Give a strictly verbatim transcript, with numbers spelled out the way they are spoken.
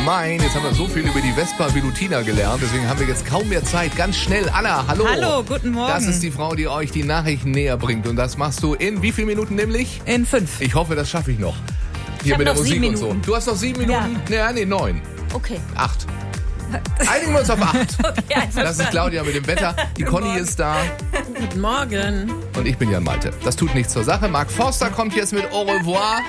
Main. Jetzt haben wir so viel über die Vespa Velutina gelernt, deswegen haben wir jetzt kaum mehr Zeit. Ganz schnell, Anna, hallo. Hallo, guten Morgen. Das ist die Frau, die euch die Nachrichten näher bringt. Und das machst du in wie vielen Minuten nämlich? In fünf. Ich hoffe, das schaffe ich noch. Hier hab mit der noch Musik sieben und so. Minuten. Du hast noch sieben Minuten? Ja, ja nee, neun. Okay. Acht. Einigen wir uns auf acht. Okay, also Das ist Claudia mit dem Wetter. Die Conny ist da. Guten Morgen. Und ich bin Jan Malte. Das tut nichts zur Sache. Mark Forster kommt jetzt mit Au revoir.